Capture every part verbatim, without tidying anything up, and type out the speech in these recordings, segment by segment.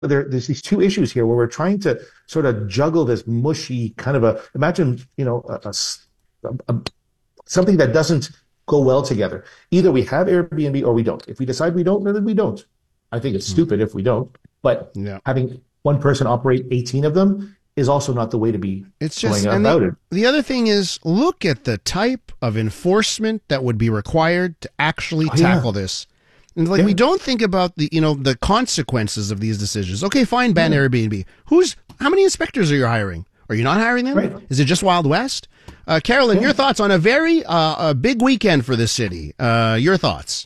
there, there's these two issues here where we're trying to sort of juggle this mushy kind of a, imagine, you know, a, a, a, something that doesn't go well together. Either we have Airbnb or we don't. If we decide we don't, then we don't. I think it's stupid mm. if we don't, but yeah. having one person operate eighteen of them is also not the way to be it's just, going about the, it. The other thing is, look at the type of enforcement that would be required to actually oh, tackle yeah. this. And like, yeah. we don't think about the, you know, the consequences of these decisions. Okay, fine, ban yeah. Airbnb. Who's, how many inspectors are you hiring? Are you not hiring them? Right. Is it just Wild West? Uh, Carolyn, yeah. your thoughts on a very uh, a big weekend for this city. Uh, your thoughts?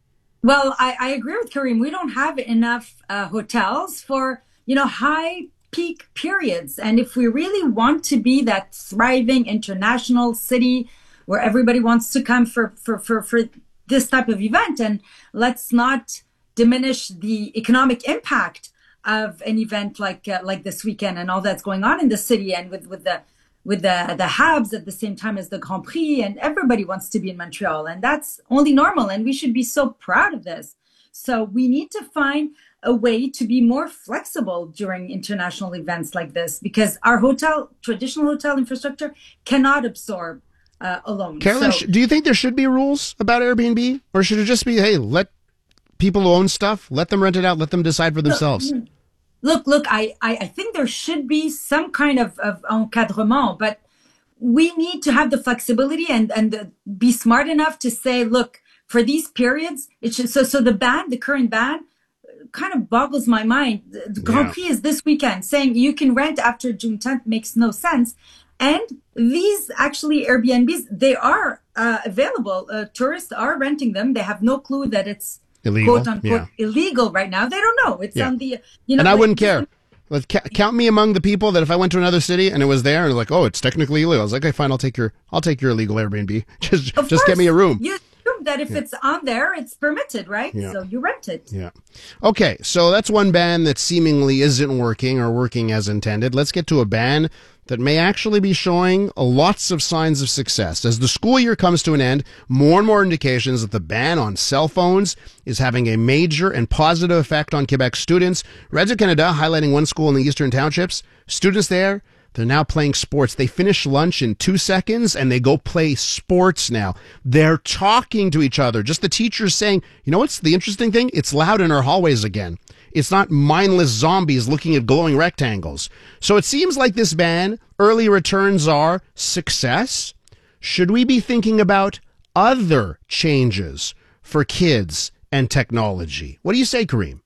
Well, I, I agree with Kareem. We don't have enough uh, hotels for, you know, high peak periods. And if we really want to be that thriving international city where everybody wants to come for, for, for, for this type of event, and let's not diminish the economic impact of an event like uh, like this weekend and all that's going on in the city, and with, with the with the the Habs at the same time as the Grand Prix, and everybody wants to be in Montreal, and that's only normal, and we should be so proud of this. So we need to find a way to be more flexible during international events like this, because our hotel, traditional hotel infrastructure cannot absorb uh, alone. Carolyn, so, do you think there should be rules about Airbnb, or should it just be, hey, let people who own stuff, let them rent it out, let them decide for themselves? Look, look, look I, I, I think there should be some kind of, of encadrement, but we need to have the flexibility and, and the, be smart enough to say, look, for these periods, it should, so, so the ban, the current ban, kind of boggles my mind. The Grand Prix yeah. is this weekend. Saying you can rent after June tenth makes no sense. And these actually Airbnbs, they are uh, available. Uh, tourists are renting them. They have no clue that it's illegal. quote unquote yeah. illegal right now. They don't know. It's yeah. on the, you know. And I like, wouldn't care. Like, ca- count me among the people that if I went to another city and it was there and like, oh, it's technically illegal. I was like, okay, fine, I'll take your, I'll take your illegal Airbnb. Just, of just course, get me a room. You assume that if yeah. it's on there, it's permitted, right? Yeah. So you rent it. Yeah. Okay, so that's one ban that seemingly isn't working or working as intended. Let's get to a ban that may actually be showing lots of signs of success. As the school year comes to an end, more and more indications that the ban on cell phones is having a major and positive effect on Quebec students. Radio Canada highlighting one school in the Eastern Townships. Students there, they're now playing sports. They finish lunch in two seconds and they go play sports now. They're talking to each other. Just the teachers saying, you know what's the interesting thing? It's loud in our hallways again. It's not mindless zombies looking at glowing rectangles. So it seems like this ban, early returns are success. Should we be thinking about other changes for kids and technology? What do you say, Kareem?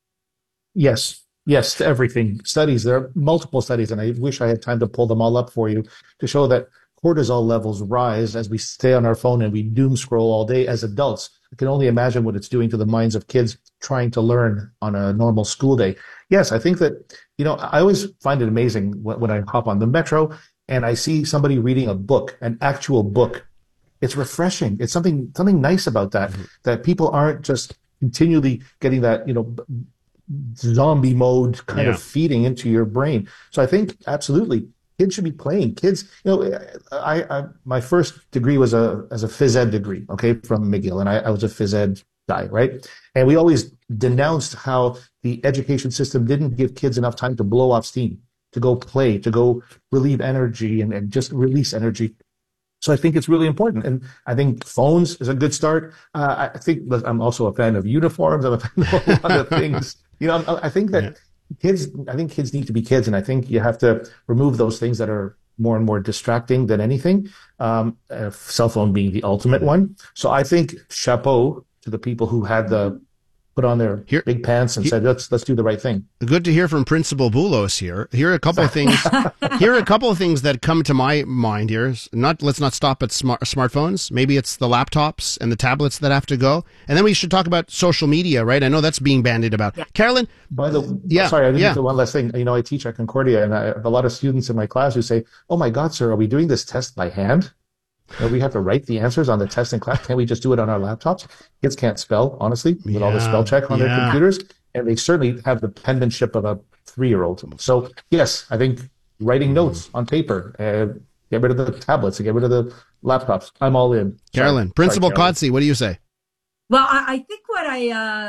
Yes. Yes, to everything. Studies, there are multiple studies, and I wish I had time to pull them all up for you to show that cortisol levels rise as we stay on our phone and we doom scroll all day as adults. I can only imagine what it's doing to the minds of kids trying to learn on a normal school day. Yes, I think that, you know, I always find it amazing when, when I hop on the metro and I see somebody reading a book, an actual book. It's refreshing. It's something, something nice about that, mm-hmm. that people aren't just continually getting that, you know, zombie mode kind yeah. of feeding into your brain. So I think absolutely kids should be playing. Kids, you know, I, I my first degree was a as a phys ed degree, okay, from McGill, and I, I was a phys ed guy, right? And we always denounced how the education system didn't give kids enough time to blow off steam, to go play, to go relieve energy and, and just release energy. So I think it's really important. And I think phones is a good start. Uh, I think I'm also a fan of uniforms. I'm a fan of a lot of things. You know, I think that yeah. kids, I think kids need to be kids. And I think you have to remove those things that are more and more distracting than anything. Um, uh, cell phone being the ultimate one. So I think chapeau to the people who had the put on their here, big pants and here, said, let's let's do the right thing. Good to hear from Principal Boulos here. Here are a couple of things. Here are a couple of things that come to my mind here. Not let's not stop at smart, smartphones. Maybe it's the laptops and the tablets that have to go. And then we should talk about social media, right? I know that's being bandied about. Yeah. Carolyn? By the yeah, sorry, I didn't yeah. do one last thing. You know, I teach at Concordia, and I have a lot of students in my class who say, oh my God, sir, are we doing this test by hand? You know, we have to write the answers on the test in class. Can't we just do it on our laptops? Kids can't spell, honestly, with yeah, all the spell check on yeah. their computers. And they certainly have the penmanship of a three-year-old. So, yes, I think writing notes on paper, uh, get rid of the tablets and get rid of the laptops. I'm all in. Carolyn, Sorry. Principal Kotze, what do you say? Well, I, I think what I uh,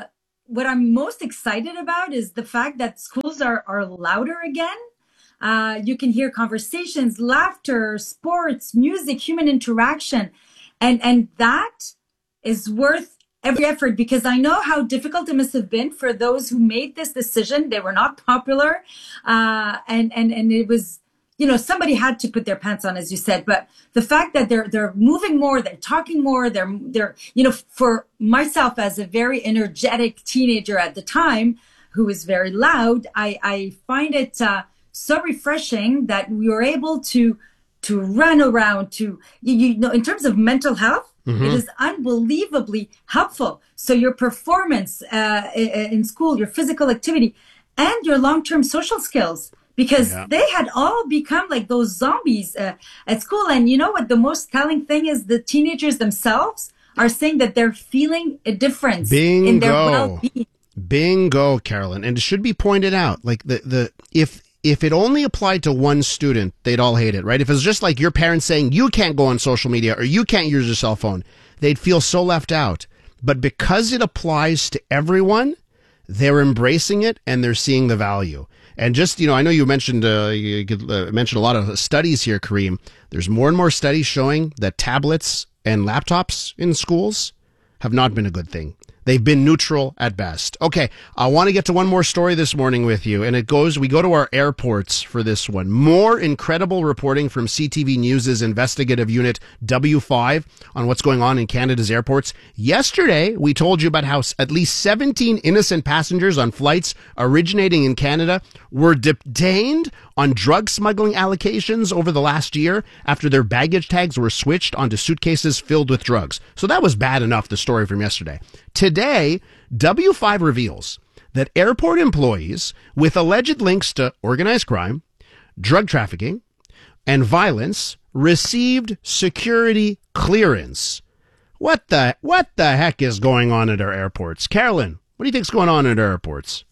what I'm most excited about is the fact that schools are, are louder again. Uh, you can hear conversations, laughter, sports, music, human interaction. And, and that is worth every effort, because I know how difficult it must have been for those who made this decision. They were not popular. Uh, and, and, and it was, you know, somebody had to put their pants on, as you said, but the fact that they're, they're moving more, they're talking more, they're, they're, you know, for myself as a very energetic teenager at the time, who was very loud, I, I find it, uh, so refreshing that we were able to to run around, to you, you know, in terms of mental health, mm-hmm. It is unbelievably helpful. So your performance uh, in school, your physical activity, and your long-term social skills, because yeah. they had all become like those zombies uh, at school. And you know what the most telling thing is? The teenagers themselves are saying that they're feeling a difference Bingo. in their well-being. Bingo, Carolyn. And it should be pointed out, like the the if If it only applied to one student, they'd all hate it, right? If it was just like your parents saying you can't go on social media or you can't use your cell phone, they'd feel so left out. But because it applies to everyone, they're embracing it and they're seeing the value. And just, you know, I know you mentioned uh, you could, uh, mentioned a lot of studies here, Kareem. There's more and more studies showing that tablets and laptops in schools have not been a good thing. They've been neutral at best. Okay, I want to get to one more story this morning with you, and it goes, we go to our airports for this one. More incredible reporting from C T V News' investigative unit W five on what's going on in Canada's airports. Yesterday, we told you about how at least seventeen innocent passengers on flights originating in Canada were detained on drug smuggling allegations over the last year after their baggage tags were switched onto suitcases filled with drugs. So that was bad enough, the story from yesterday. Today, W five reveals that airport employees with alleged links to organized crime, drug trafficking, and violence received security clearance. What the what the heck is going on at our airports? Carolyn, what do you think's going on at our airports?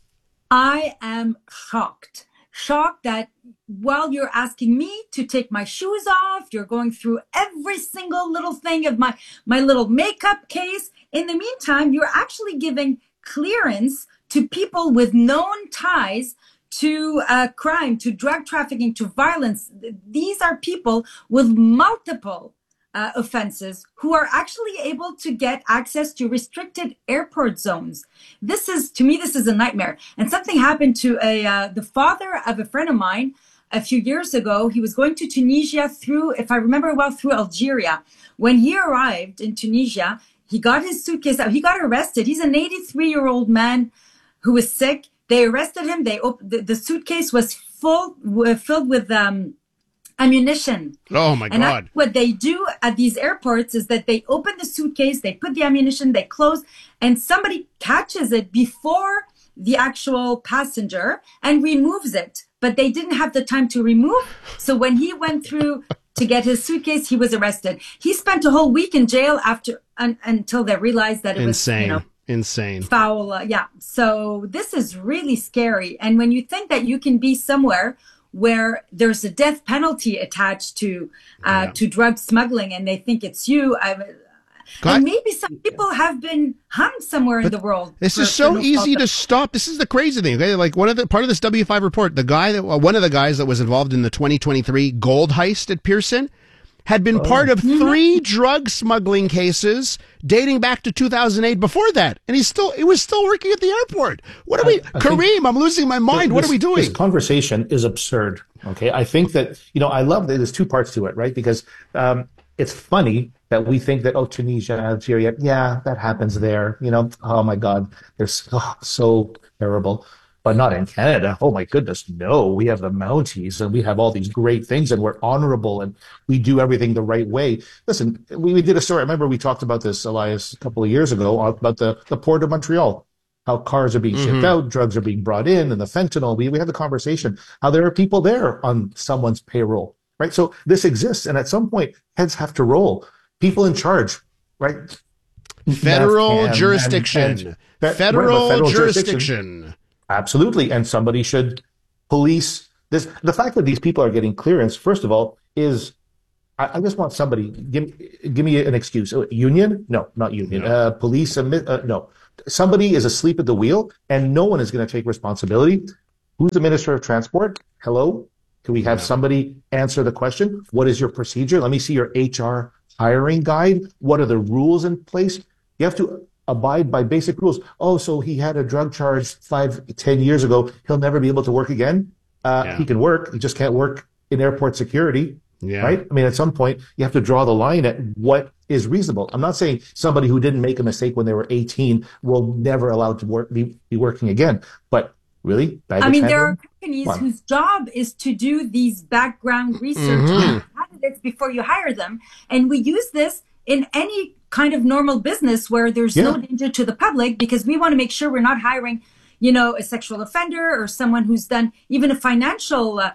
I am shocked. Shocked that while you're asking me to take my shoes off, you're going through every single little thing of my, my little makeup case. In the meantime, you're actually giving clearance to people with known ties to uh, crime, to drug trafficking, to violence. These are people with multiple uh, offenses who are actually able to get access to restricted airport zones. This is, to me, this is a nightmare. And something happened to a uh, the father of a friend of mine a few years ago. He was going to Tunisia through, if I remember well, through Algeria. When he arrived in Tunisia, he got his suitcase out. He got arrested. He's an eighty-three-year-old man who was sick. They arrested him. They op- the, the suitcase was full, uh, filled with um, ammunition. Oh, my and God. What they do at these airports is that they open the suitcase, they put the ammunition, they close, and somebody catches it before the actual passenger and removes it. But they didn't have the time to remove. So when he went through to get his suitcase, he was arrested. He spent a whole week in jail after un, until they realized that it Insane. was, you know, Insane. foul. Uh, yeah. So this is really scary. And when you think that you can be somewhere where there's a death penalty attached to uh, yeah. to drug smuggling, and they think it's you, I, God. And maybe some people have been hung somewhere in the world. This is so easy to stop. This is the crazy thing. Okay, like one of the part of this W five report, the guy that one of the guys that was involved in the twenty twenty-three gold heist at Pearson had been oh. part of three mm-hmm. drug smuggling cases dating back to two thousand eight. Before that, and he's still he was still working at the airport. What are we, I, I Kareem? I'm losing my mind. This, what are we doing? This conversation is absurd. Okay, I think that you know I love that there's two parts to it, right? Because um, it's funny that we think that, oh, Tunisia, Algeria, yeah, that happens there. You know, oh, my God, they're so, so terrible. But not in Canada. Oh, my goodness, no. We have the Mounties, and we have all these great things, and we're honorable, and we do everything the right way. Listen, we, we did a story. I remember we talked about this, Elias, a couple of years ago, about the, the Port of Montreal, how cars are being shipped mm-hmm. out, drugs are being brought in, and the fentanyl. We, we had the conversation, how there are people there on someone's payroll, right? So this exists, and at some point, heads have to roll. People in charge, right? Federal jurisdiction. And, and, and, federal, right, federal jurisdiction. jurisdiction. Absolutely. And somebody should police this. The fact that these people are getting clearance, first of all, is I, I just want somebody, give, give me an excuse. Union? No, not union. No. Uh, police, uh, no. somebody is asleep at the wheel and no one is going to take responsibility. Who's the Minister of Transport? Hello? Can we have somebody answer the question? What is your procedure? Let me see your H R hiring guide. What are the rules in place? You have to abide by basic rules. Oh, so he had a drug charge five, ten years ago. He'll never be able to work again. Uh, yeah. He can work. He just can't work in airport security. Yeah. Right? I mean, at some point, you have to draw the line at what is reasonable. I'm not saying somebody who didn't make a mistake when they were eighteen will never allowed to work, be, be working again. But really? I mean, there are companies whose job is to do these background research mm-hmm. on candidates before you hire them. And we use this in any kind of normal business where there's yeah. no danger to the public, because we want to make sure we're not hiring, you know, a sexual offender or someone who's done even a financial uh,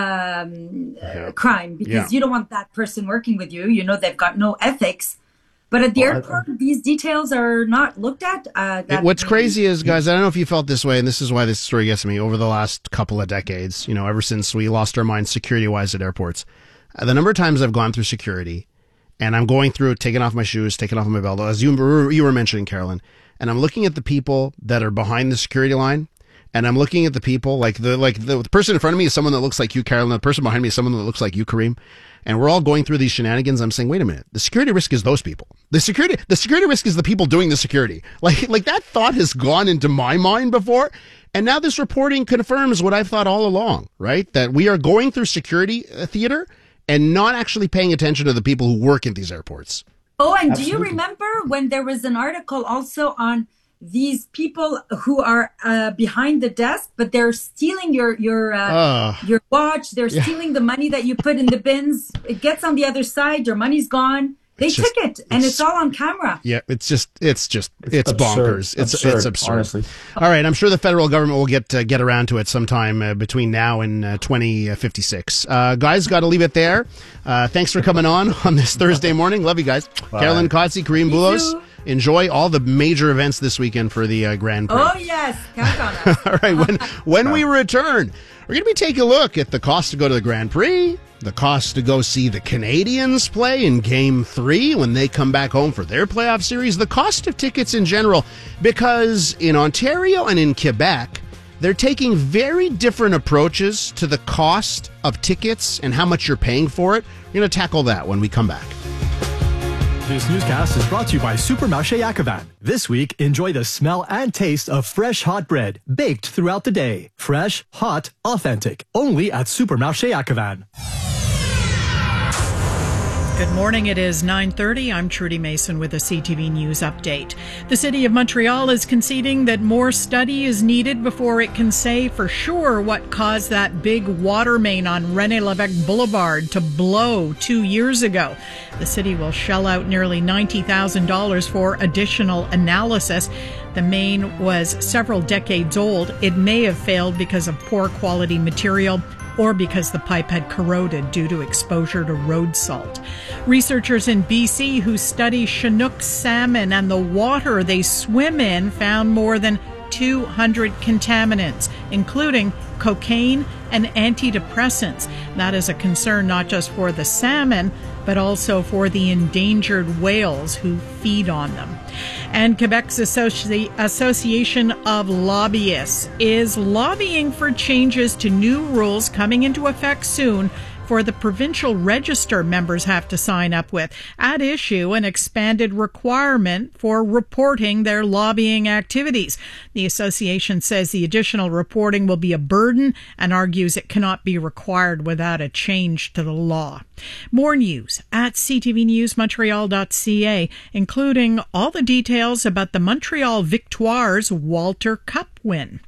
um, yeah. uh, crime, because yeah. you don't want that person working with you. You know, they've got no ethics. But at the well, airport, I, these details are not looked at. Uh, that what's maybe. crazy is, guys, I don't know if you felt this way, and this is why this story gets me over the last couple of decades, you know, ever since we lost our minds security-wise at airports. Uh, the number of times I've gone through security, and I'm going through, taking off my shoes, taking off my belt, as you were, you were mentioning, Carolyn, and I'm looking at the people that are behind the security line, and I'm looking at the people, like the like the, the person in front of me is someone that looks like you, Carolyn, the person behind me is someone that looks like you, Kareem. And we're all going through these shenanigans. I'm saying, wait a minute, the security risk is those people. The security, the security risk is the people doing the security. Like, like that thought has gone into my mind before. And now this reporting confirms what I've thought all along, right? That we are going through security theater and not actually paying attention to the people who work in these airports. Oh, and Absolutely. Do you remember when there was an article also on these people who are uh, behind the desk, but they're stealing your your uh, uh, your watch. They're yeah. stealing the money that you put in the bins. It gets on the other side. Your money's gone. They it's took just, it, and it's, it's all on camera. Yeah, it's just, it's just, it's, it's bonkers. It's absurd, it's absurd. Honestly. All right, I'm sure the federal government will get uh, get around to it sometime uh, between now and uh, twenty fifty-six. Uh, guys, got to leave it there. Uh, thanks for coming on on this Thursday morning. Love you guys. Bye. Carolyn Kotze, Kareem Boulos. Enjoy all the major events this weekend for the uh, Grand Prix. Oh, yes. Count on us. All right. When, when we return, we're going to be taking a look at the cost to go to the Grand Prix, the cost to go see the Canadians play in Game three when they come back home for their playoff series, the cost of tickets in general, because in Ontario and in Quebec, they're taking very different approaches to the cost of tickets and how much you're paying for it. We're going to tackle that when we come back. This newscast is brought to you by Supermarché Yakavan. This week, enjoy the smell and taste of fresh hot bread, baked throughout the day. Fresh, hot, authentic. Only at Supermarché Yakavan. Good morning. It is nine thirty. I'm Trudy Mason with a C T V News update. The City of Montreal is conceding that more study is needed before it can say for sure what caused that big water main on René Lévesque Boulevard to blow two years ago. The city will shell out nearly ninety thousand dollars for additional analysis. The main was several decades old. It may have failed because of poor quality material or because the pipe had corroded due to exposure to road salt. Researchers in B C who study Chinook salmon and the water they swim in found more than two hundred contaminants, including cocaine and antidepressants. That is a concern not just for the salmon, but also for the endangered whales who feed on them. And Quebec's Associ- Association of Lobbyists is lobbying for changes to new rules coming into effect soon for the provincial register members have to sign up with. At issue, an expanded requirement for reporting their lobbying activities. The association says the additional reporting will be a burden and argues it cannot be required without a change to the law. More news at c t v news montreal dot c a, including all the details about the Montreal Victoires Walter Cup win.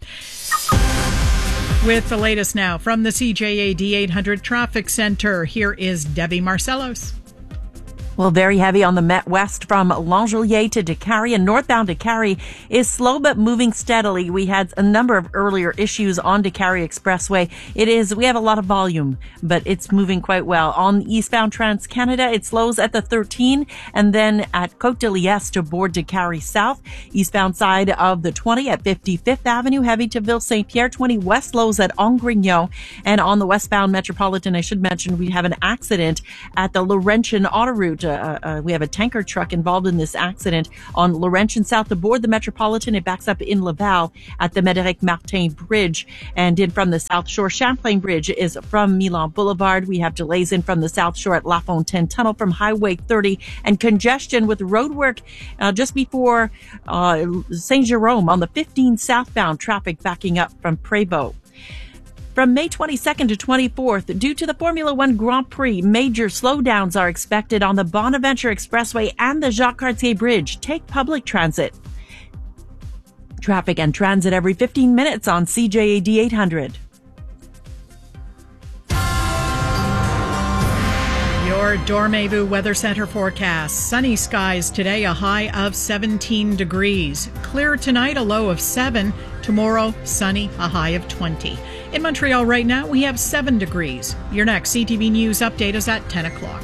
With the latest now from the C J A D eight hundred Traffic Center, here is Debbie Marcellos. Well, very heavy on the Met West from L'Angelier to Décarie, and northbound Décarie is slow but moving steadily. We had a number of earlier issues on Décarie Expressway. It is, we have a lot of volume, but it's moving quite well. On eastbound Trans-Canada, it slows at the thirteen, and then at Côte de Liesse to board Décarie South. Eastbound side of the twenty at fifty-fifth Avenue, heavy to Ville-Saint-Pierre. twenty west slows at Angrignon. And on the westbound Metropolitan, I should mention, we have an accident at the Laurentian Autoroute. Uh, uh, we have a tanker truck involved in this accident on Laurentian South aboard the Metropolitan. It backs up in Laval at the Médéric Martin Bridge. And in from the South Shore, Champlain Bridge is from Milan Boulevard. We have delays in from the South Shore at La Fontaine Tunnel from Highway thirty, and congestion with road work uh, just before uh, Saint Jerome on the fifteen southbound, traffic backing up from Prévost. From May twenty-second to twenty-fourth, due to the Formula One Grand Prix, major slowdowns are expected on the Bonaventure Expressway and the Jacques Cartier Bridge. Take public transit. Traffic and transit every fifteen minutes on C J A D eight hundred. Your Dormez-vous Weather Center forecast. Sunny skies today, a high of seventeen degrees. Clear tonight, a low of seven. Tomorrow, sunny, a high of twenty. In Montreal right now, we have seven degrees. Your next C T V News update is at ten o'clock.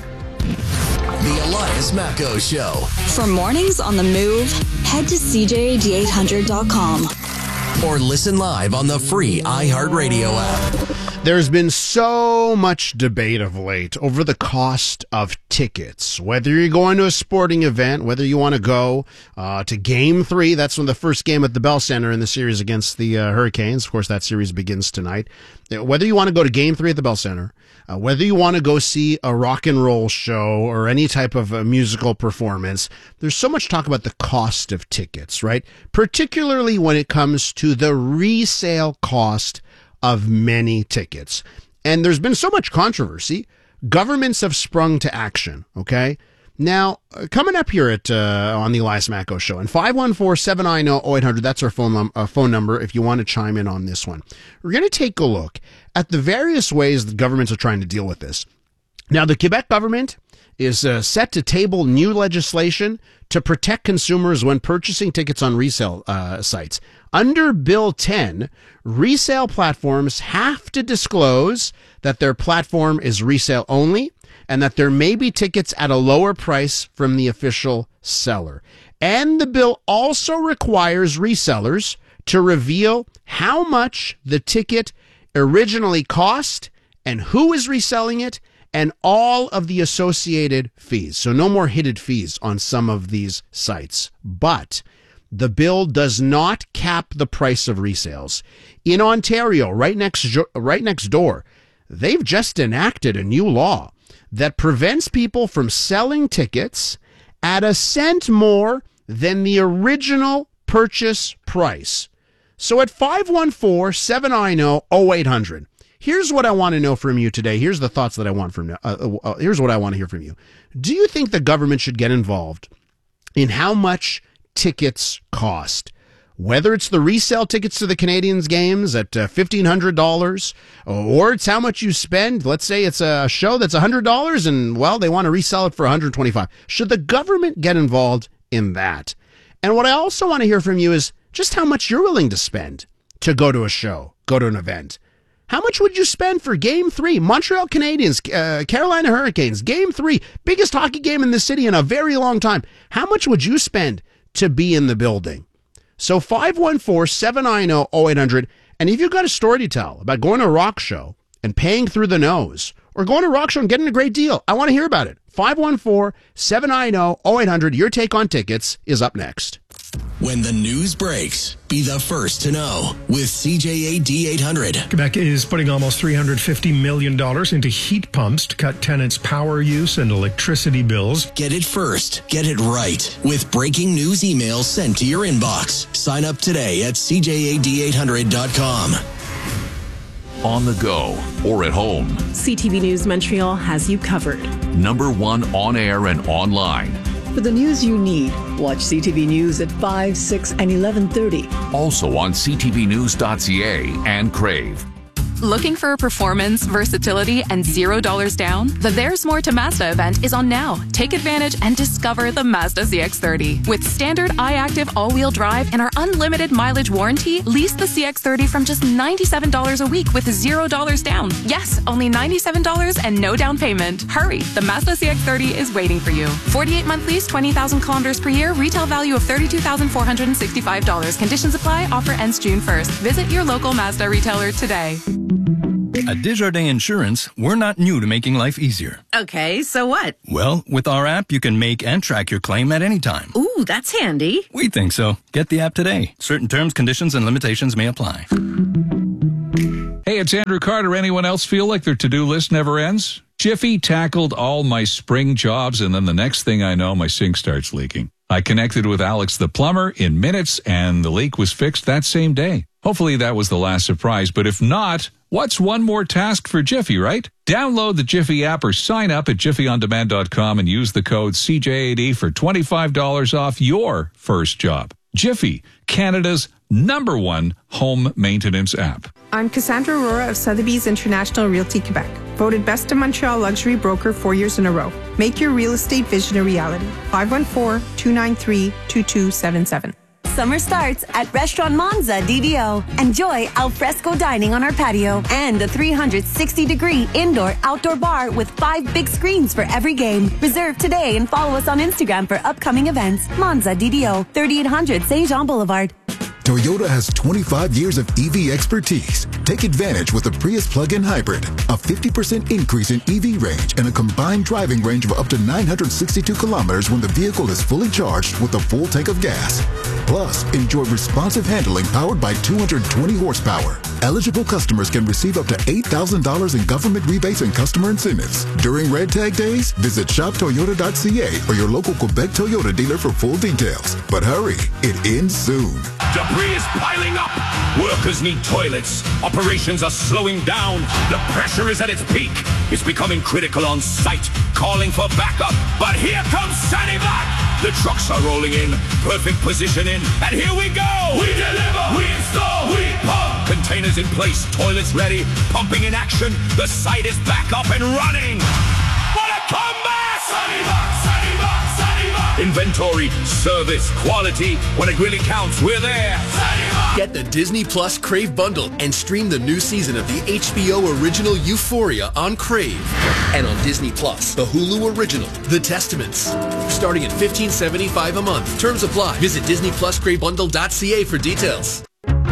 The Elias Macco Show. For mornings on the move, head to C J A D eight hundred dot com. Or listen live on the free iHeartRadio app. There's been so much debate of late over the cost of tickets. Whether you're going to a sporting event, whether you want to go uh, to Game three, that's when the first game at the Bell Center in the series against the uh, Hurricanes. Of course, that series begins tonight. Whether you want to go to Game three at the Bell Center, uh, whether you want to go see a rock and roll show or any type of uh, musical performance, there's so much talk about the cost of tickets, right? Particularly when it comes to the resale cost of many tickets. And there's been so much controversy. Governments have sprung to action, okay? Now, uh, coming up here at uh, on the Elias Macco Show, and five one four, seven nine zero, zero eight hundred, that's our phone, num- uh, phone number if you want to chime in on this one. We're going to take a look at the various ways the governments are trying to deal with this. Now, the Quebec government is uh, set to table new legislation to protect consumers when purchasing tickets on resale uh, sites. Under Bill ten, resale platforms have to disclose that their platform is resale only and that there may be tickets at a lower price from the official seller. And the bill also requires resellers to reveal how much the ticket originally cost and who is reselling it and all of the associated fees. So no more hidden fees on some of these sites. But the bill does not cap the price of resales. In Ontario, right next, right next door, they've just enacted a new law that prevents people from selling tickets at a cent more than the original purchase price. So at five one four, seven nine zero, zero eight hundred, here's what I want to know from you today. Here's the thoughts that I want from you. Uh, uh, here's what I want to hear from you. Do you think the government should get involved in how much tickets cost? Whether it's the resale tickets to the Canadiens games at uh, fifteen hundred dollars, or it's how much you spend. Let's say it's a show that's one hundred dollars and, well, they want to resell it for one hundred twenty-five dollars. Should the government get involved in that? And what I also want to hear from you is just how much you're willing to spend to go to a show, go to an event. How much would you spend for Game three? Montreal Canadiens, uh, Carolina Hurricanes, Game three, biggest hockey game in the city in a very long time. How much would you spend to be in the building? So five one four, seven nine zero, zero eight hundred. And if you've got a story to tell about going to a rock show and paying through the nose, or going to a rock show and getting a great deal, I want to hear about it. five one four, seven nine zero, zero eight hundred. Your take on tickets is up next. When the news breaks, be the first to know with C J A D eight hundred. Quebec is putting almost three hundred fifty million dollars into heat pumps to cut tenants' power use and electricity bills. Get it first. Get it right. With breaking news emails sent to your inbox. Sign up today at C J A D eight hundred dot com. On the go or at home, C T V News Montreal has you covered. Number one on air and online. For the news you need, watch C T V News at five, six, and eleven thirty. Also on c t v news dot c a and Crave. Looking for performance, versatility, and zero dollars down? The There's More to Mazda event is on now. Take advantage and discover the Mazda C X thirty. With standard iActive all-wheel drive and our unlimited mileage warranty, lease the C X thirty from just ninety-seven dollars a week with zero dollars down. Yes, only ninety-seven dollars and no down payment. Hurry, the Mazda C X thirty is waiting for you. forty-eight month lease, twenty thousand kilometers per year, retail value of thirty-two thousand four hundred sixty-five dollars. Conditions apply, offer ends June first. Visit your local Mazda retailer today. At Desjardins Insurance, we're not new to making life easier. Okay, so what? Well, with our app, you can make and track your claim at any time. Ooh, that's handy. We think so. Get the app today. Certain terms, conditions, and limitations may apply. Hey, it's Andrew Carter. Anyone else feel like their to-do list never ends? Jiffy tackled all my spring jobs, and then the next thing I know, my sink starts leaking. I connected with Alex the plumber in minutes, and the leak was fixed that same day. Hopefully that was the last surprise, but if not, what's one more task for Jiffy, right? Download the Jiffy app or sign up at jiffy on demand dot com and use the code C J A D for twenty-five dollars off your first job. Jiffy, Canada's number one home maintenance app. I'm Cassandra Aurora of Sotheby's International Realty Quebec, voted Best of Montreal Luxury Broker four years in a row. Make your real estate vision a reality. five one four, two nine three, two two seven seven. Summer starts at Restaurant Monza D D O. Enjoy al fresco dining on our patio and a three hundred sixty degree indoor-outdoor bar with five big screens for every game. Reserve today and follow us on Instagram for upcoming events. Monza D D O, thirty-eight hundred Saint Jean Boulevard. Toyota has twenty-five years of E V expertise. Take advantage with the Prius plug-in hybrid. A fifty percent increase in E V range and a combined driving range of up to nine hundred sixty-two kilometers when the vehicle is fully charged with a full tank of gas. Plus, enjoy responsive handling powered by two hundred twenty horsepower. Eligible customers can receive up to eight thousand dollars in government rebates and customer incentives. During Red Tag Days, visit shop toyota dot c a or your local Quebec Toyota dealer for full details. But hurry, it ends soon. Debris is piling up. Workers need toilets. Operations are slowing down. The pressure is at its peak. It's becoming critical on site, calling for backup. But here comes Sanivac. The trucks are rolling in, perfect positioning, and here we go. We deliver, we install, we pump. Containers in place, toilets ready, pumping in action. The site is back up and running. What a comeback! Sanivac, Sanivac, Sanivac. Inventory, service, quality. When it really counts, we're there. Sanivac. Get the Disney Plus Crave bundle and stream the new season of the H B O original Euphoria on Crave. And on Disney Plus, the Hulu original, The Testaments. Starting at fifteen seventy-five a month. Terms apply. Visit disney plus crave bundle dot c a for details.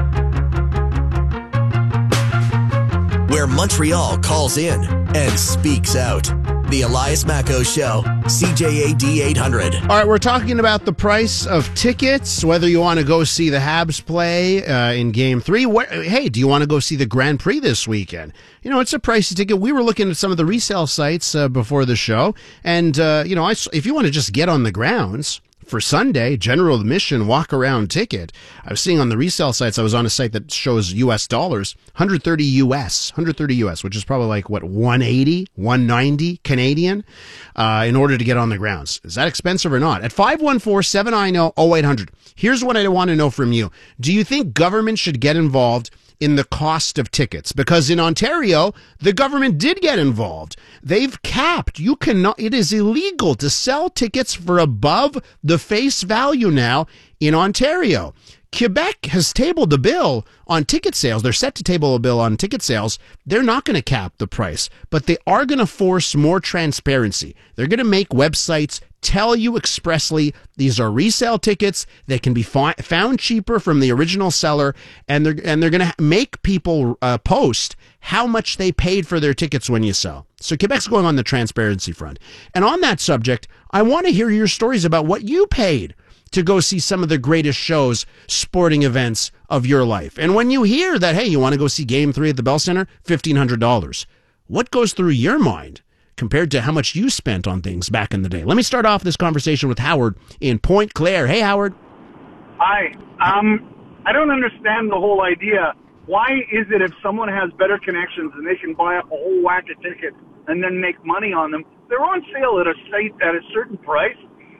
Where Montreal calls in and speaks out. The Elias Macco Show, C J A D eight hundred. All right, we're talking about the price of tickets, whether you want to go see the Habs play uh, in Game three. Where, hey, do you want to go see the Grand Prix this weekend? You know, it's a pricey ticket. We were looking at some of the resale sites uh, before the show, and, uh, you know, I, if you want to just get on the grounds for Sunday, general admission, walk-around ticket, I was seeing on the resale sites, I was on a site that shows U S dollars, one hundred thirty U S, one hundred thirty U S, which is probably like, what, one eighty, one ninety Canadian, uh, in order to get on the grounds. Is that expensive or not? At five one four, seven nine zero, zero eight hundred, here's what I want to know from you. Do you think government should get involved in the cost of tickets? Because in Ontario, the government did get involved. They've capped. You cannot, it is illegal to sell tickets for above the face value now in Ontario. Quebec has tabled a bill on ticket sales. They're set to table a bill on ticket sales. They're not going to cap the price, but they are going to force more transparency. They're going to make websites tell you expressly these are resale tickets. They can be fi- found cheaper from the original seller, and they're and they're going to make people uh, post how much they paid for their tickets when you sell. So Quebec's going on the transparency front. And on that subject, I want to hear your stories about what you paid to go see some of the greatest shows, sporting events of your life. And when you hear that, hey, you want to go see Game three at the Bell Center, fifteen hundred dollars, what goes through your mind compared to how much you spent on things back in the day? Let me start off this conversation with Howard in Pointe Claire. Hey, Howard. Hi. Um, I don't understand the whole idea. Why is it if someone has better connections and they can buy up a whole whack of tickets and then make money on them, they're on sale at a site at a certain price?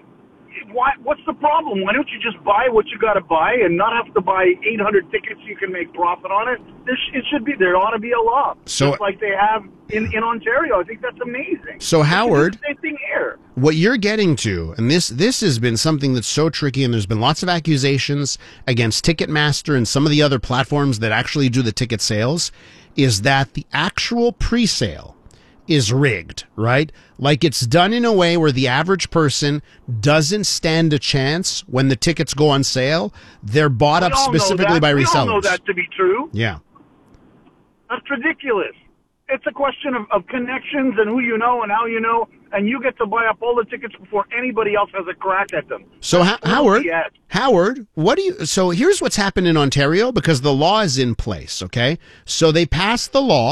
Why, what's the problem? Why don't you just buy what you got to buy and not have to buy eight hundred tickets so you can make profit on it? There sh- it should be, there ought to be a law, so, just like they have in, in Ontario. I think that's amazing. So, Howard, same thing here. What you're getting to, and this this has been something that's so tricky, and there's been lots of accusations against Ticketmaster and some of the other platforms that actually do the ticket sales, is that the actual pre-sale is rigged, right? Like it's done in a way where the average person doesn't stand a chance when the tickets go on sale. They're bought We up all know specifically that. by We resellers. all know that to be true. Yeah. That's ridiculous. It's a question of, of connections and who you know and how you know, and you get to buy up all the tickets before anybody else has a crack at them. So, That's Howard, yes. Howard, what do you? So here's what's happened in Ontario because the law is in place. Okay, so they passed the law.